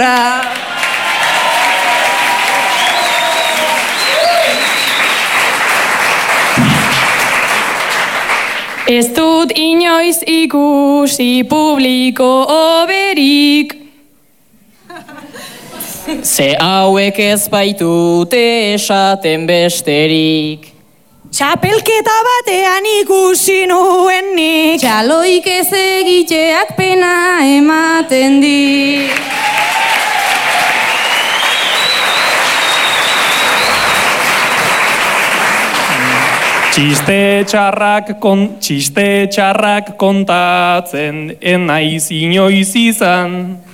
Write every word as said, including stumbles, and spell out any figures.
Ez dut inoiz ikusi publiko oberik. Ze hauek ez baitute esaten besterik. Txapelketa batean ikusi nuen nik. Txaloik ez egiteak pena ematen di. Txiste txarrak, kon, txiste txarrak kontatzen, en naiz inoiz izan.